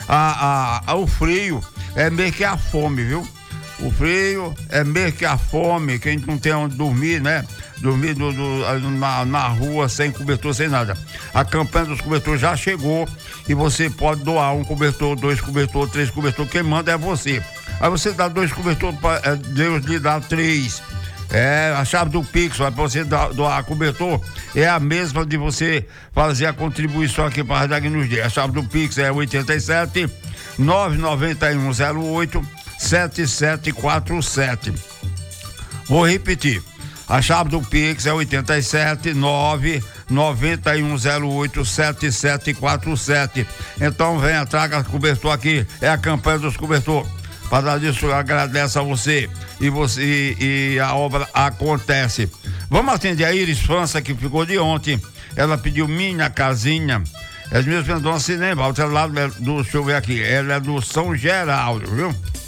O frio é meio que a fome, viu? O frio é meio que a fome, que a gente não tem onde dormir, né? Dormir na rua, sem cobertor, sem nada. A campanha dos cobertores já chegou e você pode doar um cobertor, 2 cobertor, 3 cobertor, quem manda é você. Aí você dá 2 cobertores, Deus lhe dá 3. A chave do Pix, para você doar cobertor, é a mesma de você fazer a contribuição aqui para a Rádio Nos Dias. A chave do Pix é 87 99108 7747. Vou repetir. A chave do Pix é 87 99108 7747. Então venha, traga cobertor aqui. É a campanha dos cobertores. Para disso, eu agradeço a você e a obra acontece. Vamos atender a Iris França, que ficou de ontem. Ela pediu Minha Casinha. É mesmo, Dona Cinema, deixa eu ver aqui. Ela é do São Geraldo, viu?